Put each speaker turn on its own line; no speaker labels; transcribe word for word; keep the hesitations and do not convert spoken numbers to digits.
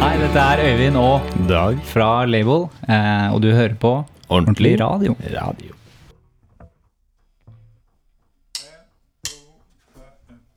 Hei, dette er Øyvind og
Dag
fra Label, eh, og du hører på
Ordentlig
Ordentlig Radio.
Radio